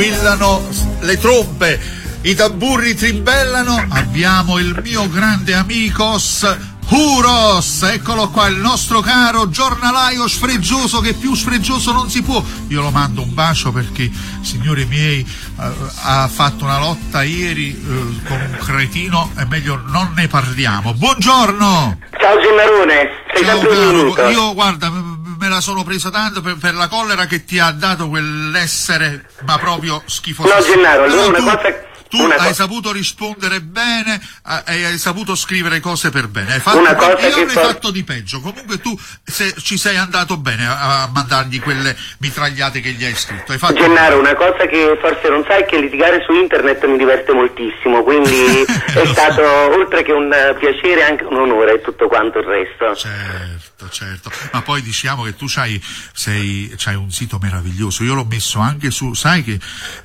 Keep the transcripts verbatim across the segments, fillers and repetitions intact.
squillano le trombe, i tamburri trimbellano, abbiamo il mio grande amicos Huros, eccolo qua, il nostro caro giornalaio sfreggioso, che più sfreggioso non si può. Io lo mando un bacio perché, signori miei, uh, ha fatto una lotta ieri uh, con un cretino, è meglio non ne parliamo. Buongiorno! Ciao Gennarone, sei Ciao, sempre venuto. caro, io guarda, me la sono presa tanto per, per la collera che ti ha dato quell'essere, ma proprio schifoso. No Gennaro, allora una tu, cosa... Tu una hai co- saputo rispondere bene e hai saputo scrivere cose per bene. Hai fatto, Una cosa io che ne hai for- fatto di peggio. Comunque tu se, ci sei andato bene a, a mandargli quelle mitragliate che gli hai scritto. Hai fatto Gennaro, una cosa che forse non sai è che litigare su internet mi diverte moltissimo, quindi è stato so. oltre che un piacere anche un onore e tutto quanto il resto. Certo, certo. Ma poi diciamo che tu c'hai, sei, c'hai un sito meraviglioso. Io l'ho messo anche su, sai che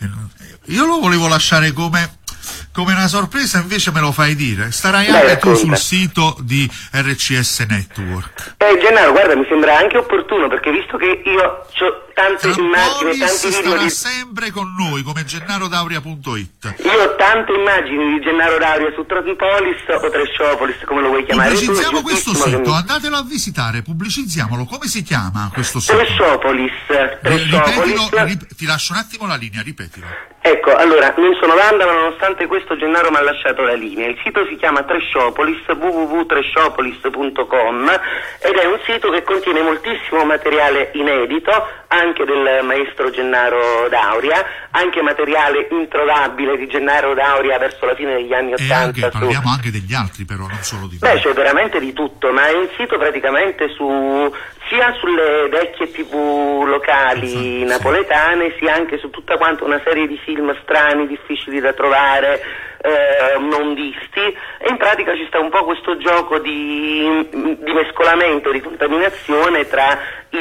io lo volevo lasciare come come una sorpresa, invece me lo fai dire. Starai Beh, anche tu racconta. sul sito di R C S Network. Eh Gennaro, guarda, mi sembra anche opportuno perché visto che io ho tante immagini, Campolis tanti video starà di... sempre con noi come gennaro dauria punto it. Io ho tante immagini di Gennaro Dauria su Trasmopolis o Tresciopolis, come lo vuoi chiamare. Pubblicizziamo Tu, questo giustissimo sito, che mi- andatelo a visitare, pubblicizziamolo. Come si chiama questo sito? Tresciopolis, Ripetilo, Tresciopolis. rip- ti lascio un attimo la linea, ripetilo. Ecco, allora, non sono Wanda, ma nonostante questo Gennaro mi ha lasciato la linea. Il sito si chiama Tresciopolis, w w w punto tresciopolis punto com, ed è un sito che contiene moltissimo materiale inedito, anche del maestro Gennaro Dauria, anche materiale introvabile di Gennaro Dauria verso la fine degli anni E anche, Ottanta. su... parliamo anche degli altri però, non solo di Beh, noi. c'è veramente di tutto, ma è un sito praticamente su sia sulle vecchie tivù locali Sì. napoletane, sia anche su tutta quanta una serie di film strani, difficili da trovare, eh, non visti, e in pratica ci sta un po' questo gioco di, di mescolamento, di contaminazione tra il,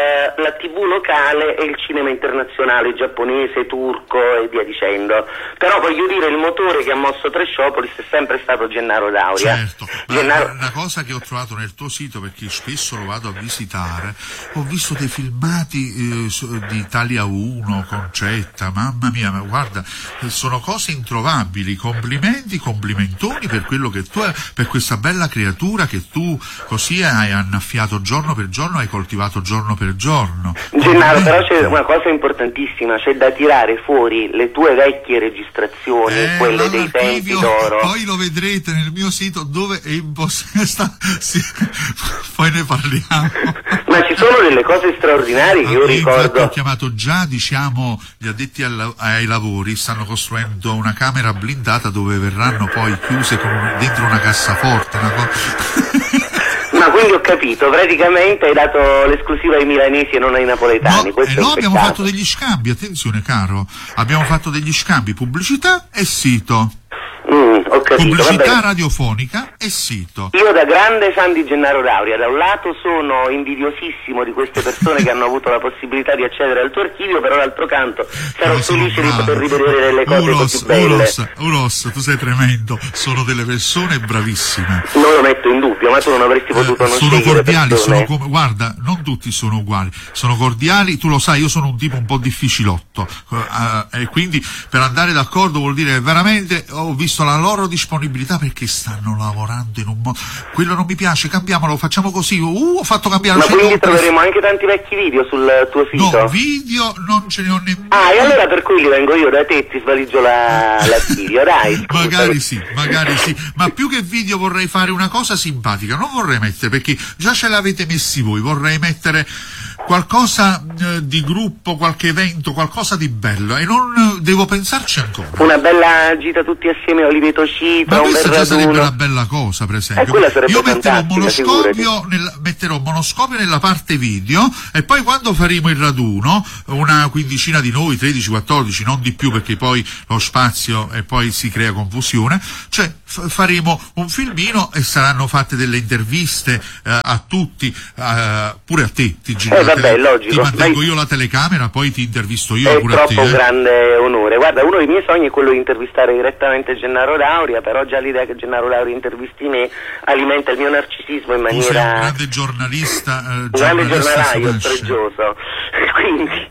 la tivù locale e il cinema internazionale, giapponese, turco e via dicendo. Però voglio dire, il motore che ha mosso Tresciopolis è sempre stato Gennaro Dauria. Certo, ma Gennaro... una cosa che ho trovato nel tuo sito, perché spesso lo vado a visitare, ho visto dei filmati eh, su- di Italia uno, Concetta, mamma mia, ma guarda, eh, sono cose introvabili. Complimenti, complimentoni per quello che tu hai, per questa bella creatura che tu così hai annaffiato giorno per giorno, hai coltivato giorno per giorno. Gennaro, però c'è Complimenti. una cosa importantissima, c'è da tirare fuori le tue vecchie registrazioni, Eh, quelle dei tempi l'archivio, d'oro. poi lo vedrete nel mio sito dove è impossibile. Sì, poi ne parliamo. Ma ci sono delle cose straordinarie che io Ah, infatti ho ricordo. chiamato già, diciamo, gli addetti al- ai lavori, stanno costruendo una camera blindata dove verranno poi chiuse con un- dentro una cassaforte, una co- Ma quindi ho capito, praticamente hai dato l'esclusiva ai milanesi e non ai napoletani. No, Questo eh è no, un abbiamo peccato. fatto degli scambi, attenzione caro, abbiamo fatto degli scambi, pubblicità e sito, Mm, ho capito, va pubblicità bene. radiofonica e sito. Io da grande fan di Gennaro Dauria, da un lato sono invidiosissimo di queste persone che hanno avuto la possibilità di accedere al tuo archivio, però d'altro canto sarò Io sono felice di bravo. poter rivedere delle cose Uros, così belle. Uros, Uros, tu sei tremendo, sono delle persone bravissime. Non lo metto in dubbio, ma tu non avresti potuto Eh, non sono scegliere cordiali, persone. sono come, guarda, non tutti sono uguali, sono cordiali, tu lo sai, io sono un tipo un po' difficilotto, eh, e quindi per andare d'accordo vuol dire veramente ho visto la loro disponibilità perché stanno lavorando in un modo, quello non mi piace, cambiamolo, facciamo così, uh, ho fatto cambiare Ma cento quindi troveremo anche tanti vecchi video sul tuo sito? No, video non ce ne ho nemmeno. Ah, e allora per quelli vengo io da te e ti svaligio la, l'archivio, dai. scusa. Magari sì, magari sì, ma più che video vorrei fare una cosa simpatica, non vorrei mettere, perché già ce l'avete messi voi, vorrei mettere qualcosa eh, di gruppo, qualche evento, qualcosa di bello, e non eh, devo pensarci ancora. Una bella gita tutti assieme a Oliveto Citra, Ma un bel questa già sarebbe una raduno. bella cosa, per esempio. Eh, quella sarebbe Io metterò un fantastica, monoscopio, nel, metterò un monoscopio nella parte video, e poi quando faremo il raduno, una quindicina di noi, tredici, quattordici, non di più perché poi lo spazio e poi si crea confusione, cioè f- faremo un filmino e saranno fatte delle interviste eh, a tutti, eh, pure a te, ti giro Eh, la vabbè, tele- logico. ti mantengo Dai. io la telecamera, poi ti intervisto io È pure a te. troppo un eh. grande onore. Guarda, uno dei miei sogni è quello di intervistare direttamente Gennaro Dauria, però già l'idea che Gennaro Dauria intervisti me alimenta il mio narcisismo in Tu sei un maniera... grande giornalista, eh, un grande giornalista giornalaio Smash. sfreggioso. Quindi...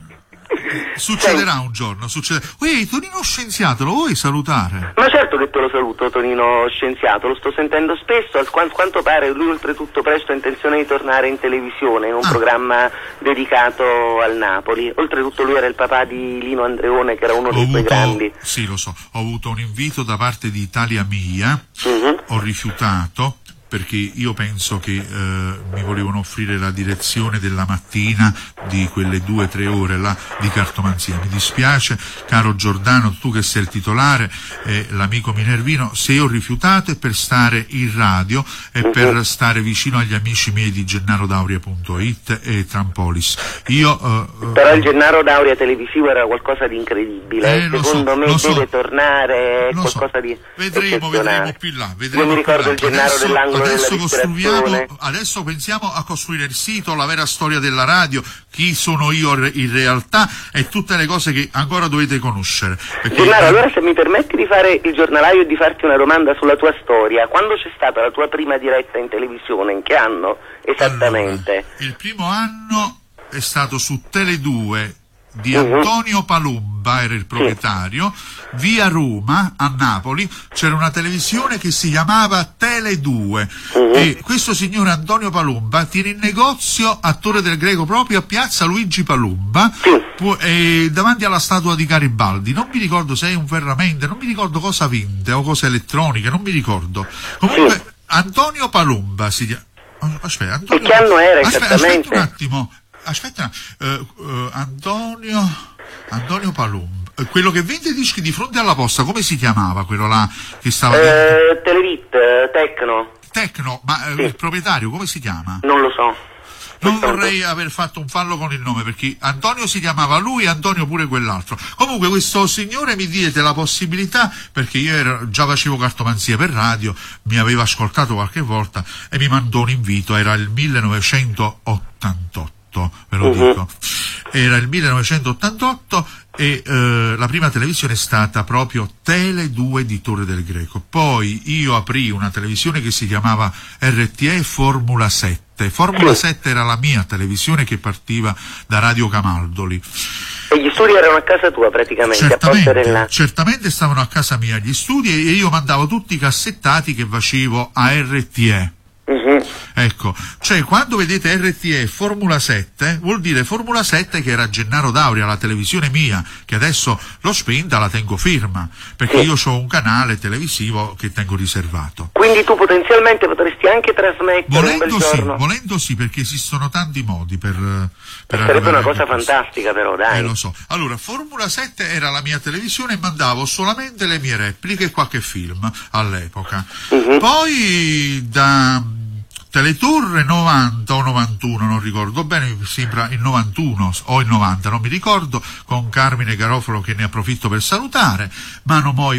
Succederà un giorno, succederà. Uè, Tonino Scienziato, lo vuoi salutare? Ma certo che te lo saluto, Tonino Scienziato, lo sto sentendo spesso, a quanto pare lui oltretutto presto ha intenzione di tornare in televisione, in un ah. programma dedicato al Napoli. Oltretutto lui era il papà di Lino Andreone, che era uno ho dei avuto, suoi grandi. Sì, lo so, ho avuto un invito da parte di Italia Mia, uh-huh. ho rifiutato, perché io penso che eh, mi volevano offrire la direzione della mattina di quelle due o tre ore là di cartomanzia. Mi dispiace, caro Giordano, tu che sei il titolare, eh, l'amico Minervino, se io ho rifiutato è per stare in radio e uh-huh. per stare vicino agli amici miei di Gennaro Dauria punto it e Trampolis. Io, eh, Però il Gennaro Dauria televisivo era qualcosa di incredibile, eh, secondo so, me deve so, tornare qualcosa so. di vedremo, vedremo più là, vedremo io mi ricordo più là. il Gennaro adesso, dell'angolo adesso costruiamo, della adesso pensiamo a costruire il sito, la vera storia della radio, chi sono io in realtà e tutte le cose che ancora dovete conoscere. Perché... Gennaro, allora se mi permetti di fare il giornalaio e di farti una domanda sulla tua storia, quando c'è stata la tua prima diretta in televisione, in che anno esattamente? Allora, il primo anno è stato su Tele due di Antonio Palumba, era il proprietario, sì. Via Roma a Napoli c'era una televisione che si chiamava Tele due uh-huh. e questo signore Antonio Palumba tiene il negozio a Torre del Greco, proprio a piazza Luigi Palumba, sì. pu- e davanti alla statua di Garibaldi. Non mi ricordo se è un ferramenta, non mi ricordo cosa vende o cose elettroniche, non mi ricordo. Comunque sì. Antonio Palumba si chiama. Aspetta, Antonio... E che anno era aspetta, esattamente? Aspetta un attimo. Aspetta, uh, uh, Antonio Antonio Palumba, uh, quello che vende dischi di fronte alla posta, come si chiamava quello là che stava eh, Televit, Tecno. Tecno, ma uh, sì. il proprietario come si chiama? Non lo so. Non vorrei aver fatto un fallo con il nome, perché Antonio si chiamava lui e Antonio pure quell'altro. Comunque questo signore mi diede la possibilità, perché io ero, già facevo cartomanzia per radio, mi aveva ascoltato qualche volta e mi mandò un invito, era il millenovecentottantotto. Ve lo uh-huh. dico, era il millenovecentottantotto e eh, la prima televisione è stata proprio Tele due di Torre del Greco. Poi io aprì una televisione che si chiamava R T E Formula sette. Formula sette era la mia televisione che partiva da Radio Camaldoli. E gli studi erano a casa tua praticamente? Certamente, a certamente stavano a casa mia gli studi e io mandavo tutti i cassettati che facevo a R T E. Uh-huh. Ecco, cioè quando vedete R T E Formula sette vuol dire Formula sette che era Gennaro Dauria, la televisione mia, che adesso l'ho spenta, la tengo ferma, perché sì. io ho un canale televisivo che tengo riservato. Quindi tu potenzialmente potresti anche trasmettere volendo un bel sì, giorno? Volendo sì, perché esistono tanti modi per... per sarebbe una cosa fantastica però, dai. Eh, lo so. Allora, Formula sette era la mia televisione e mandavo solamente le mie repliche e qualche film all'epoca. Uh-huh. Poi da... Teletorre novanta o novantuno, non ricordo bene, mi sembra il novantuno o il novanta, non mi ricordo, con Carmine Garofalo che ne approfitto per salutare, mano, moi,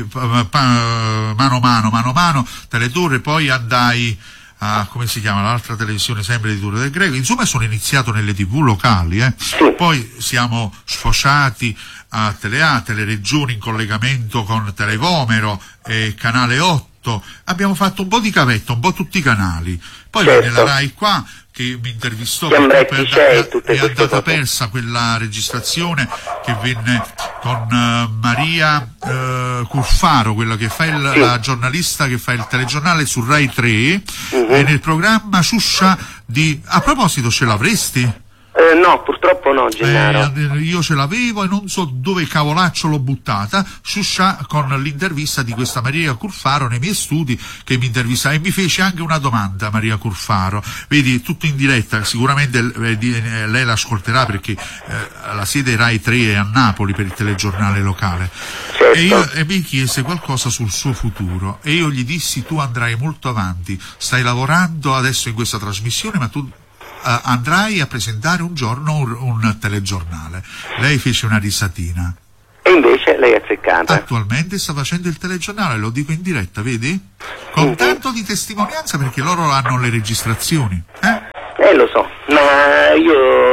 pa, mano mano, mano mano, Teletorre, poi andai a, come si chiama, l'altra televisione sempre di Torre del Greco, insomma sono iniziato nelle tv locali, eh. Poi siamo sfociati a Telea, Teleregioni in collegamento con Televomero e Canale otto, abbiamo fatto un po' di cavetto, un po' tutti i canali. Poi certo. venne la Rai qua che mi intervistò, per è, è andata persa quella registrazione che venne con uh, Maria uh, Cuffaro, quella che fa il, sì. la giornalista che fa il telegiornale su Rai tre, uh-huh. e nel programma Ciuscia di... A proposito, ce l'avresti? Eh, no, purtroppo no, Gennaro. Eh, io ce l'avevo e non so dove cavolaccio l'ho buttata, Ciuscia, con l'intervista di questa Maria Curfaro nei miei studi, che mi intervista e mi fece anche una domanda, Maria Curfaro, vedi, tutto in diretta, sicuramente eh, lei l'ascolterà perché eh, la sede Rai tre è a Napoli per il telegiornale locale. Certo. E, io, e mi chiese qualcosa sul suo futuro e io gli dissi: tu andrai molto avanti, stai lavorando adesso in questa trasmissione, ma tu Uh, andrai a presentare un giorno un, un telegiornale. Lei fece una risatina. E invece lei è azzeccata. Attualmente sta facendo il telegiornale, lo dico in diretta, vedi? Con uh-huh. tanto di testimonianza, perché loro hanno le registrazioni. Eh? Eh, lo so, ma io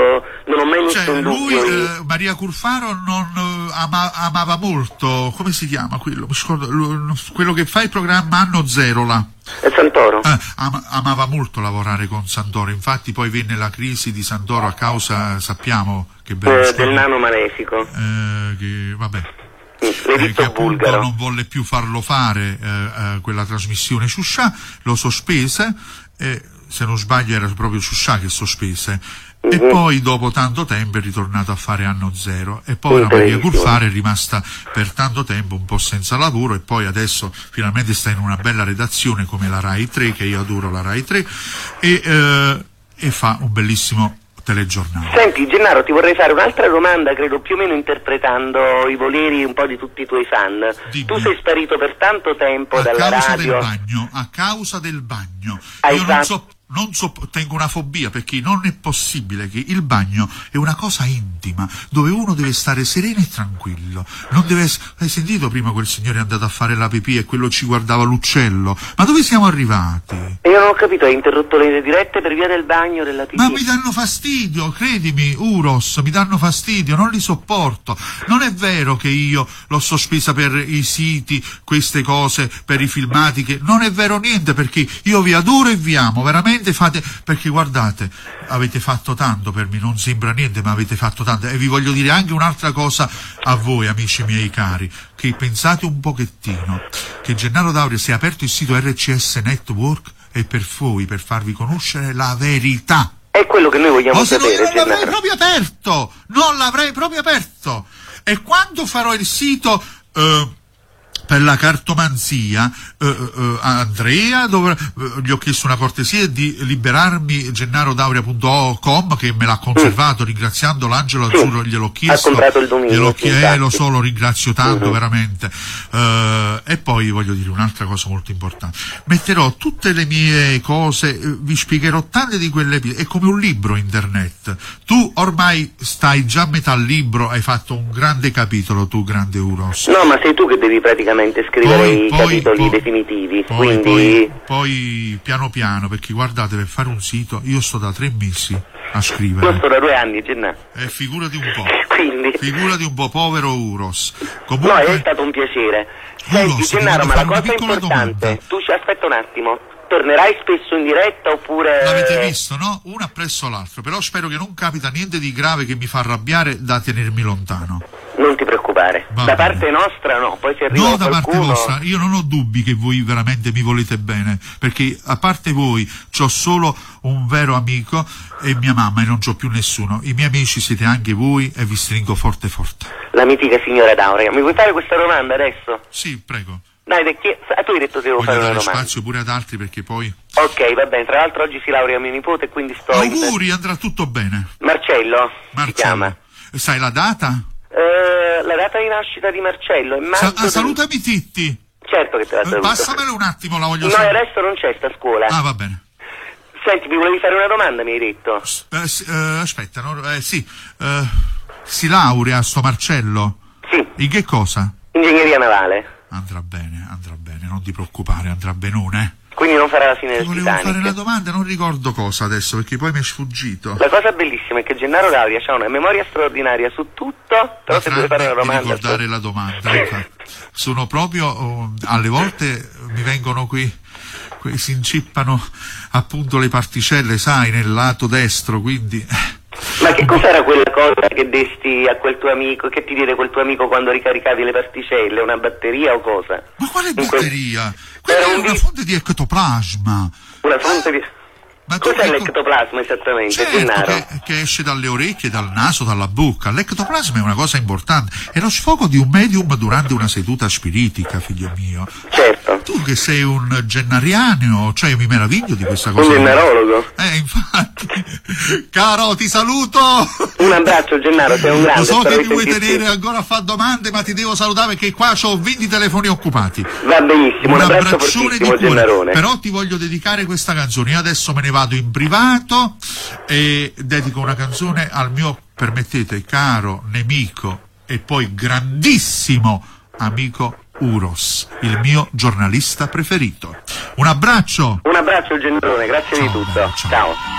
non ho mai messo Cioè, in lui, dubbio. eh, Maria Curfaro non eh, ama- amava molto, come si chiama quello? Mi scordo, lo- quello che fa il programma Anno Zero là. È Santoro? Eh, am- amava molto lavorare con Santoro, infatti poi venne la crisi di Santoro a causa, sappiamo che Eh, Berlusconi, del nano malefico. eh, che vabbè, Mm, eh, L'editto che appunto bulgaro. non volle più farlo fare eh, eh, quella trasmissione Shusha, lo sospese, eh, se non sbaglio era proprio Shusha che sospese, e Mhm. poi dopo tanto tempo è ritornato a fare Anno Zero, e poi la Maria Bellissimo. Curfaro è rimasta per tanto tempo un po' senza lavoro, e poi adesso finalmente sta in una bella redazione come la Rai tre, che io adoro la Rai tre, e, eh, e fa un bellissimo telegiornale. Senti Gennaro, ti vorrei fare un'altra domanda, credo più o meno interpretando i voleri un po' di tutti i tuoi fan. Dimmi. Tu sei sparito per tanto tempo A dalla causa radio. del bagno, a causa del bagno. Hai Io non fatto- so, non so, tengo una fobia, perché non è possibile che il bagno è una cosa intima, dove uno deve stare sereno e tranquillo. Non deve ess- Hai sentito prima quel signore è andato a fare la pipì e quello ci guardava l'uccello? Ma dove siamo arrivati? E io non ho capito, hai interrotto le dirette per via del bagno, della pipì? Ma mi danno fastidio, credimi, Uros, mi danno fastidio, non li sopporto. Non è vero che io l'ho sospesa per i siti, queste cose, per i filmati, che non è vero niente, perché io vi adoro e vi amo, veramente fate, perché guardate, avete fatto tanto per me, non sembra niente, ma avete fatto tanto, e vi voglio dire anche un'altra cosa a voi, amici miei cari, che pensate un pochettino, che Gennaro D'Auria si è aperto il sito R C S Network e per voi, per farvi conoscere la verità. È quello che noi vogliamo O se no io sapere, non l'avrei Gennaro. proprio aperto, non l'avrei proprio aperto. E quando farò il sito eh, per la cartomanzia, eh, eh, Andrea dovrà, eh, gli ho chiesto una cortesia di liberarmi gennaro dauria punto com, che me l'ha conservato, mm. ringraziando l'Angelo Sì, Azzurro, gliel'ho chiesto, ha comprato il dominio, gliel'ho sì, chiesto, eh, lo infatti. so, lo ringrazio tanto, Mhm. veramente. Eh, e poi voglio dire un'altra cosa molto importante, metterò tutte le mie cose, eh, vi spiegherò tante di quelle, è come un libro internet. Tu ormai stai già a metà libro, hai fatto un grande capitolo, tu grande Uros. No, ma sei tu che devi praticamente scrivere Poi- i poi- capitoli poi- definitivi, Poi, quindi... poi, poi piano piano, perché guardate, per fare un sito io sto da tre mesi a Io scrivere, sto da due anni, Gennaro. e figurati un po', Quindi... figurati un po', povero Uros. No, Comunque, è stato un piacere. Uros, Senti, ti Gennaro, voglio ma la fare una cosa piccola importante, domanda. tu ci aspetta un attimo, tornerai spesso in diretta oppure... l'avete visto, no? Uno appresso l'altro, però spero che non capita niente di grave che mi fa arrabbiare da tenermi lontano. Non ti preoccupare, Va da bene. parte nostra no, poi se arriva No, da parte qualcuno... vostra, io non ho dubbi che voi veramente mi volete bene, perché a parte voi c'ho solo un vero amico e mia mamma, e non c'ho più nessuno. I miei amici siete anche voi e vi stringo forte forte. La mitica signora D'Auria, mi vuoi fare questa domanda adesso? Sì, prego. Dai, perché ah, tu hai detto che devo Voglio fare una dare domanda. spazio pure ad altri, perché poi... Ok, va bene, tra l'altro oggi si laurea mio nipote, quindi sto... in- Auguri, andrà tutto bene. Marcello, si chiama. Marcello, sai la data? Eh, la data di nascita di Marcello è maggio... Sa- ah, del- salutami Titti. Certo che te la Eh, saluto. passamelo un attimo, la voglio No, sapere. adesso non c'è, sta a scuola. Ah, va bene. Senti, mi volevi fare una domanda, mi hai detto? Eh, sì, eh, aspetta, no, eh, sì, eh, si laurea sto Marcello? Sì, In che cosa? ingegneria navale. Andrà bene, andrà bene, non ti preoccupare, andrà benone. Quindi non farà la fine Ti del volevo Titanic. fare una domanda, non ricordo cosa adesso, perché poi mi è sfuggito. La cosa bellissima è che Gennaro D'Auria ha una memoria straordinaria su tutto, però Ma se deve fare una tranne di domanda... ricordare la domanda, infatti. Sono proprio, oh, alle volte mi vengono qui, qui, si incippano appunto le particelle, sai, nel lato destro, quindi... Ma che cos'era quella cosa che desti a quel tuo amico, che ti diede quel tuo amico quando ricaricavi le particelle? Una batteria o cosa? Ma quale In quel- batteria? Quella Era è un una di- fonte di ectoplasma. Una fonte di... Ma tu Cos'è che co- l'ectoplasma esattamente, Certo, Gennaro? che, che esce dalle orecchie, dal naso, dalla bocca. L'ectoplasma è una cosa importante. È lo sfogo di un medium durante una seduta spiritica, figlio mio. Certo. Tu che sei un gennariano, cioè mi meraviglio di questa Un cosa. gennarologo. Eh, infatti. Caro, ti saluto. Un abbraccio, Gennaro, sei un grande. Lo so spero che di mi vuoi sentirti. tenere ancora a fare domande, ma ti devo salutare perché qua ho venti telefoni occupati. Va benissimo, un, abbraccio abbraccione di fortissimo, cuore. Gennarone. Però ti voglio dedicare questa canzone. Io adesso me ne vado in privato e dedico una canzone al mio, permettete, caro nemico e poi grandissimo amico Uros, il mio giornalista preferito. Un abbraccio. Un abbraccio, Gennarone, grazie Ciao, di tutto. bello, ciao. Ciao.